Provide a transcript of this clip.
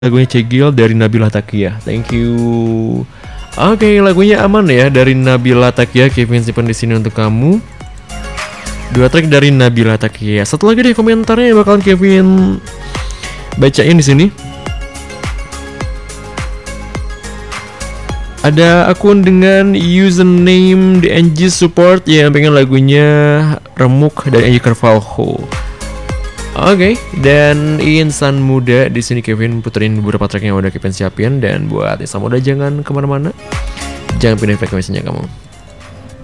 Lagunya Cegil dari Nabila Takia. Thank you. Oke, lagunya aman ya dari Nabila Takia. Kevin simpan di sini untuk kamu. 2 track dari Nabila Takia. Satu lagi deh komentarnya yang bakalan Kevin bacain di sini. Ada akun dengan username DNG Support yang pengen lagunya Remuk dari Angie Carvalho. Oke, dan insan muda di sini Kevin puterin beberapa track yang udah Kevin siapin, dan buat insan muda jangan kemana-mana, jangan pindah frekuensinya kamu.